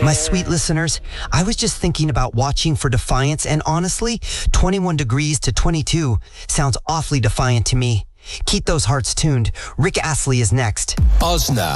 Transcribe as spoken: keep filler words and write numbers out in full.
My sweet listeners, I was just thinking about watching for defiance, and honestly, twenty-one degrees to twenty-two sounds awfully defiant to me. Keep those hearts tuned. Rick Astley is next. Ozna.